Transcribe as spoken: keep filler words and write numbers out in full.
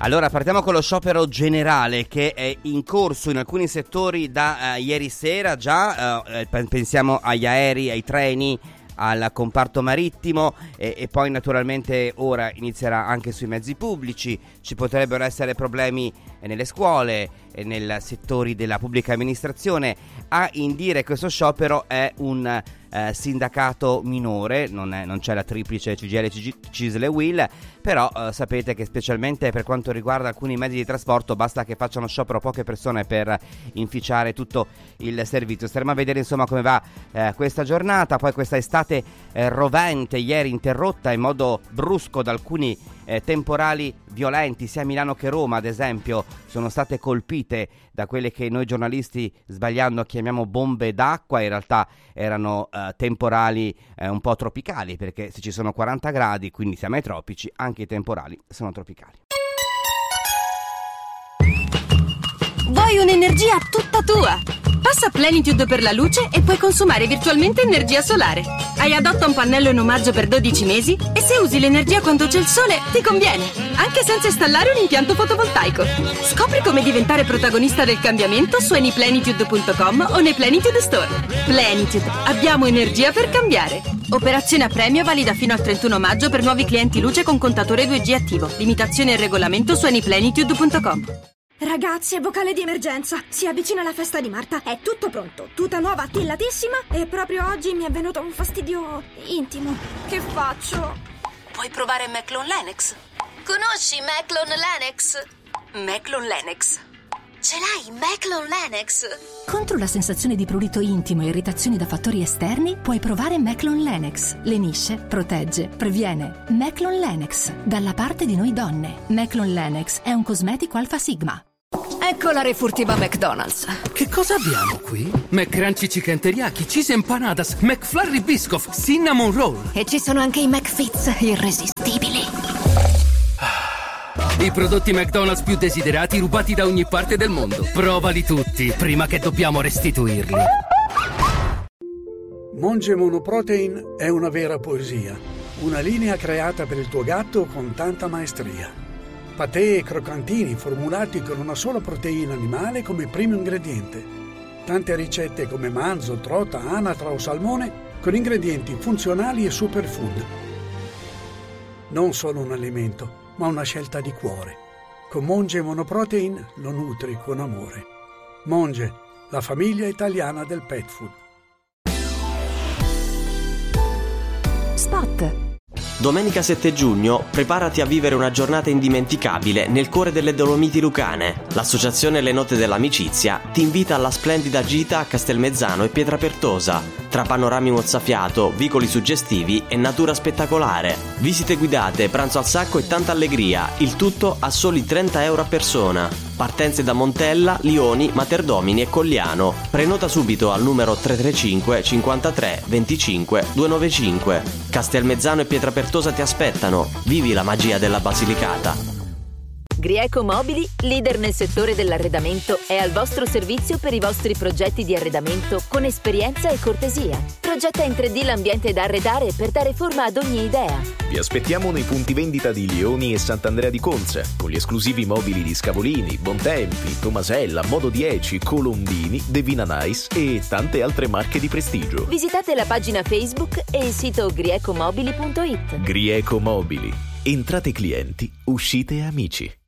Allora partiamo con lo sciopero generale che è in corso in alcuni settori da uh, ieri sera già, uh, pensiamo agli aerei, ai treni, al comparto marittimo e, e poi naturalmente ora inizierà anche sui mezzi pubblici. Ci potrebbero essere problemi nelle scuole e nei settori della pubblica amministrazione. A indire questo sciopero è un eh, sindacato minore, non, è, non c'è la triplice C G I L, C I S L e U I L, però eh, sapete che specialmente per quanto riguarda alcuni mezzi di trasporto basta che facciano sciopero poche persone per inficiare tutto il servizio. Staremo a vedere insomma come va eh, questa giornata. Poi questa estate eh, rovente ieri interrotta in modo brusco da alcuni eh, temporali violenti, sia a Milano che Roma ad esempio sono state colpite da quelle che noi giornalisti sbagliando chiamiamo bombe d'acqua. In realtà erano eh, temporali eh, un po' tropicali, perché se ci sono quaranta gradi, quindi siamo ai tropici, anche i temporali sono tropicali. Vuoi un'energia tutta tua? Passa Plenitude per la luce e puoi consumare virtualmente energia solare. Hai adotta un pannello in omaggio per dodici mesi e se usi l'energia quando c'è il sole ti conviene, anche senza installare un impianto fotovoltaico. Scopri come diventare protagonista del cambiamento su any plenitude punto com o nei Plenitude Store. Plenitude, abbiamo energia per cambiare. Operazione a premio valida fino al trentuno maggio per nuovi clienti luce con contatore due G attivo. Limitazioni e regolamento su any plenitude punto com. Ragazzi, è vocale di emergenza. Si avvicina la festa di Marta. È tutto pronto. Tuta nuova, attillatissima. E proprio oggi mi è venuto un fastidio intimo. Che faccio? Puoi provare Maclon Lennox. Conosci Maclon Lennox? Maclon Lennox. Ce l'hai, Maclon Lennox? Contro la sensazione di prurito intimo e irritazioni da fattori esterni, puoi provare Maclon Lennox. Lenisce, protegge, previene. Maclon Lennox, dalla parte di noi donne. Maclon Lennox è un cosmetico Alpha Sigma. Ecco la refurtiva McDonald's. Che cosa abbiamo qui? McCrunchy Chicken Teriyaki, Cheese Empanadas, McFlurry Biscoff, Cinnamon Roll. E ci sono anche i McFits irresistibili. I prodotti McDonald's più desiderati rubati da ogni parte del mondo. Provali tutti, prima che dobbiamo restituirli. Monge Monoprotein è una vera poesia. Una linea creata per il tuo gatto con tanta maestria. Patè e croccantini formulati con una sola proteina animale come primo ingrediente. Tante ricette come manzo, trota, anatra o salmone con ingredienti funzionali e superfood. Non solo un alimento, ma una scelta di cuore. Con Monge Monoprotein lo nutri con amore. Monge, la famiglia italiana del pet food. Spot. Domenica sette giugno preparati a vivere una giornata indimenticabile nel cuore delle Dolomiti Lucane. L'associazione Le Note dell'Amicizia ti invita alla splendida gita a Castelmezzano e Pietrapertosa, tra panorami mozzafiato, vicoli suggestivi e natura spettacolare. Visite guidate, pranzo al sacco e tanta allegria, il tutto a soli trenta euro a persona. Partenze da Montella, Lioni, Materdomini e Cogliano. Prenota subito al numero tre tre cinque cinquantatré venticinque duecentonovantacinque. Castelmezzano e Pietrapertosa ti aspettano. Vivi la magia della Basilicata. Grieco Mobili, leader nel settore dell'arredamento, è al vostro servizio per i vostri progetti di arredamento con esperienza e cortesia. Progetta in tre D l'ambiente da arredare per dare forma ad ogni idea. Vi aspettiamo nei punti vendita di Lioni e Sant'Andrea di Conza, con gli esclusivi mobili di Scavolini, Bontempi, Tomasella, Modo dieci, Colombini, Devina Nice e tante altre marche di prestigio. Visitate la pagina Facebook e il sito griecomobili punto it. Grieco Mobili. Entrate clienti, uscite amici.